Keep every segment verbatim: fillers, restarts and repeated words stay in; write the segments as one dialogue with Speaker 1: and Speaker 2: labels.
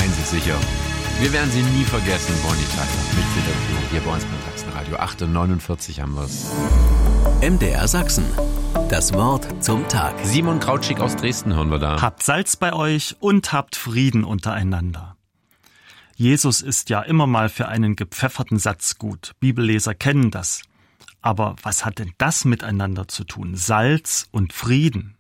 Speaker 1: Seien Sie sicher. Wir werden Sie nie vergessen, Bonnie Tyler. Mit Silberflug hier bei uns beim Sachsenradio. acht Uhr neunundvierzig haben wir es.
Speaker 2: M D R Sachsen. Das Wort zum Tag.
Speaker 1: Simon Krautschik aus Dresden hören wir da.
Speaker 3: Habt Salz bei euch und habt Frieden untereinander. Jesus ist ja immer mal für einen gepfefferten Satz gut. Bibelleser kennen das. Aber was hat denn das miteinander zu tun? Salz und Frieden.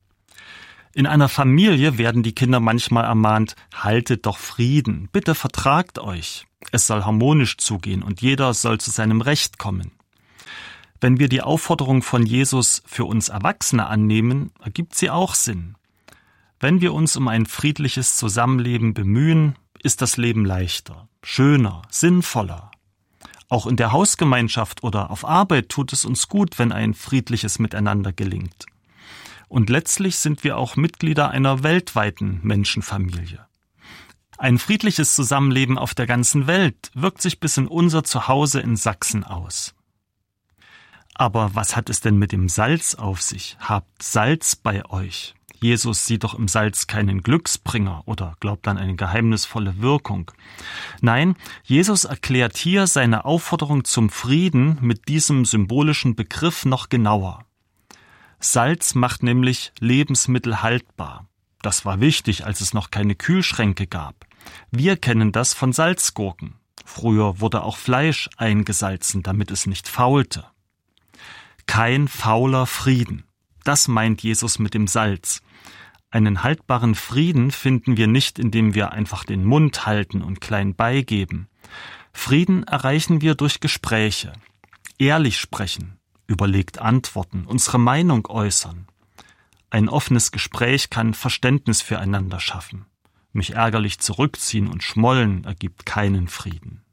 Speaker 3: In einer Familie werden die Kinder manchmal ermahnt, haltet doch Frieden, bitte vertragt euch. Es soll harmonisch zugehen und jeder soll zu seinem Recht kommen. Wenn wir die Aufforderung von Jesus für uns Erwachsene annehmen, ergibt sie auch Sinn. Wenn wir uns um ein friedliches Zusammenleben bemühen, ist das Leben leichter, schöner, sinnvoller. Auch in der Hausgemeinschaft oder auf Arbeit tut es uns gut, wenn ein friedliches Miteinander gelingt. Und letztlich sind wir auch Mitglieder einer weltweiten Menschenfamilie. Ein friedliches Zusammenleben auf der ganzen Welt wirkt sich bis in unser Zuhause in Sachsen aus. Aber was hat es denn mit dem Salz auf sich? Habt Salz bei euch. Jesus sieht doch im Salz keinen Glücksbringer oder glaubt an eine geheimnisvolle Wirkung. Nein, Jesus erklärt hier seine Aufforderung zum Frieden mit diesem symbolischen Begriff noch genauer. Salz macht nämlich Lebensmittel haltbar. Das war wichtig, als es noch keine Kühlschränke gab. Wir kennen das von Salzgurken. Früher wurde auch Fleisch eingesalzen, damit es nicht faulte. Kein fauler Frieden. Das meint Jesus mit dem Salz. Einen haltbaren Frieden finden wir nicht, indem wir einfach den Mund halten und klein beigeben. Frieden erreichen wir durch Gespräche. Ehrlich sprechen. Überlegt antworten, unsere Meinung äußern. Ein offenes Gespräch kann Verständnis füreinander schaffen. Mich ärgerlich zurückziehen und schmollen ergibt keinen Frieden.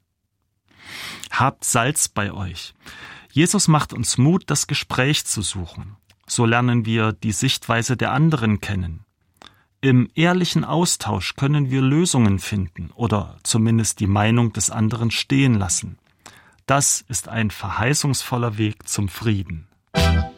Speaker 3: Habt Salz bei euch. Jesus macht uns Mut, das Gespräch zu suchen. So lernen wir die Sichtweise der anderen kennen. Im ehrlichen Austausch können wir Lösungen finden oder zumindest die Meinung des anderen stehen lassen. Das ist ein verheißungsvoller Weg zum Frieden.